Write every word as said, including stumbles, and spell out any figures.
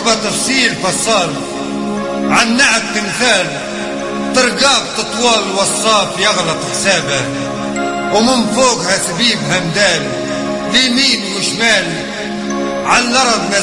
مكتوبة تفصيل فصال عن نعت تمثال ترقاب تطوال وصاف يغلط حسابه ومن فوقها سبيب همدال ليمين وشمال على الأرض